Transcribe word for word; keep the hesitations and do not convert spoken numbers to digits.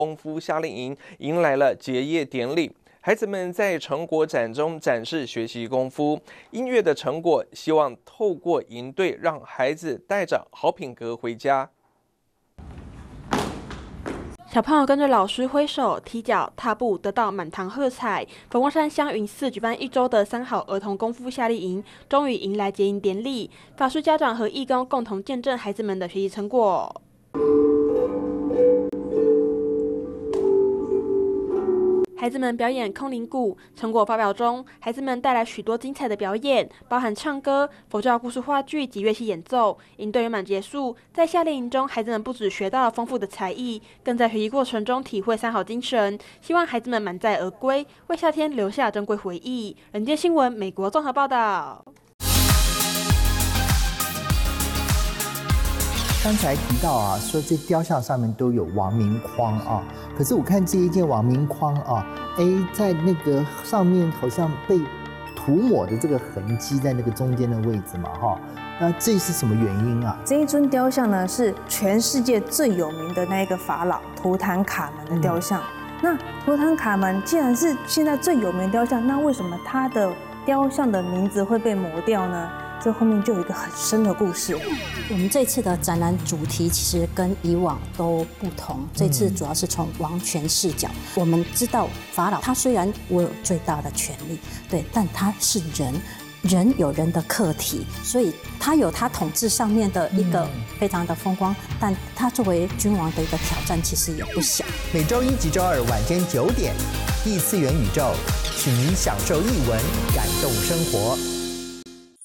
功夫夏令营迎来了结业典礼。孩子们在成果展中展示学习功夫、音乐的成果，希望透过营队让孩子带着好品格回家。 小朋友跟着老师挥手、踢脚、踏步，得到满堂喝彩。佛光山香云寺举办一周的三好儿童功夫夏令营，终于迎来结营典礼。法师、家长和义工共同见证孩子们的学习成果。孩子们表演空灵鼓，成果发表中，孩子们带来许多精彩的表演，包含唱歌、佛教故事话剧及乐器演奏。营队圆满结束，在夏令营中，孩子们不只学到了丰富的才艺，更在学习过程中体会三好精神。希望孩子们满载而归，为夏天留下珍贵回忆。人间新闻美国综合报道。 刚才提到啊，说这雕像上面都有王明框啊，可是我看这一件王明框啊，哎，在那个上面好像被涂抹的这个痕迹在那个中间的位置嘛，哈，那这是什么原因啊？ 这一尊雕像呢，是全世界最有名的那一个法老图坦卡门的雕像。嗯、那图坦卡门既然是现在最有名的雕像，那为什么他的雕像的名字会被抹掉呢？这后面就有一个很深的故事。 我们这次的展览主题其实跟以往都不同，这次主要是从王权视角。我们知道法老他虽然握有最大的权力，对，但他是人。人有人的课题，所以他有他统治上面的一个非常的风光，嗯、但他作为君王的一个挑战其实也不小。 每周一及周二晚间九点，异次元宇宙，请您享受艺文，感动生活。